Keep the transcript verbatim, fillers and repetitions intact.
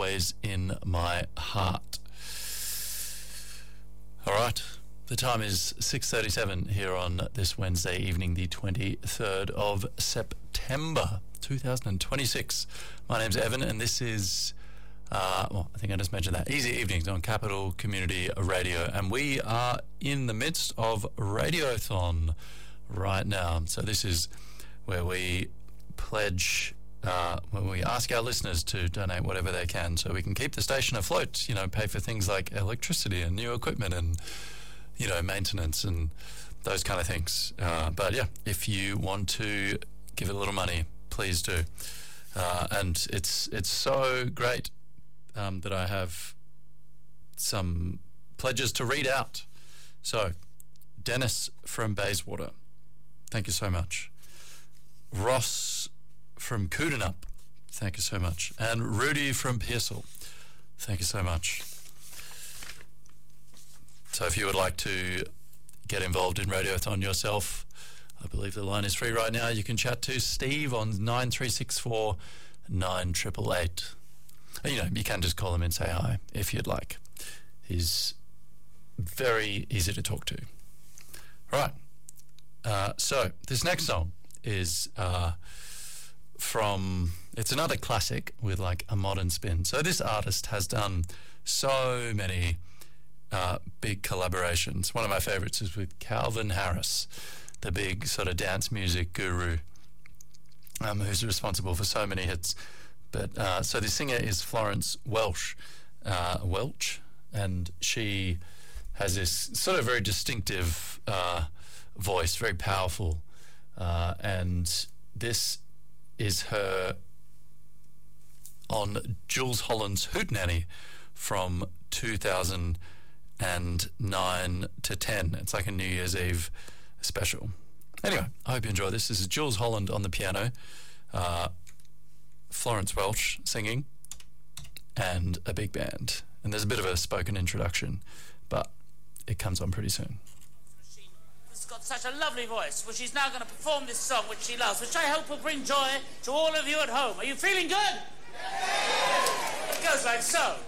always in my heart. All right, the time is six thirty-seven here on this Wednesday evening, the twenty-third of September two thousand twenty-six. My name's Evan, and this is, uh, well, I think I just mentioned that, Easy Evenings on Capital Community Radio, and we are in the midst of Radiothon right now. So this is where we pledge, uh, when we ask our listeners to donate whatever they can so we can keep the station afloat, you know, pay for things like electricity and new equipment and, you know, maintenance and those kind of things. Uh, but yeah, if you want to give it a little money, please do. Uh, and it's it's so great um, that I have some pledges to read out. So, Dennis from Bayswater, thank you so much. Ross from Coodanup, thank you so much. And Rudy from Pearsall, thank you so much. So if you would like to get involved in Radiothon yourself, I believe the line is free right now. You can chat to Steve on nine three six four nine eight eight eight. You know, you can just call him and say hi if you'd like. He's very easy to talk to. Right. Uh, so this next song is uh, from, it's another classic with like a modern spin. So this artist has done so many uh, big collaborations. One of my favorites is with Calvin Harris, the big sort of dance music guru, um, who's responsible for so many hits. But uh, so the singer is Florence Welch, uh, Welch, and she has this sort of very distinctive uh, voice, very powerful, uh, and this is her on Jules Holland's Hootenanny from two thousand nine to ten. It's like a New Year's Eve special. Anyway, I hope you enjoy this. This is Jules Holland on the piano, uh, Florence Welch singing, and a big band. And there's a bit of a spoken introduction, but it comes on pretty soon. She's got such a lovely voice. Well, she's now going to perform this song which she loves, which I hope will bring joy to all of you at home. Are you feeling good? Yeah. It goes like so.